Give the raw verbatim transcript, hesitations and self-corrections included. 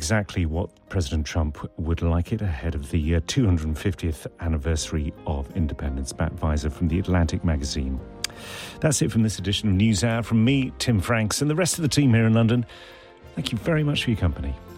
exactly what President Trump would like it ahead of the uh, two hundred fiftieth anniversary of independence. Matt Visor from The Atlantic magazine. That's it from this edition of NewsHour. From me, Tim Franks, and the rest of the team here in London, thank you very much for your company.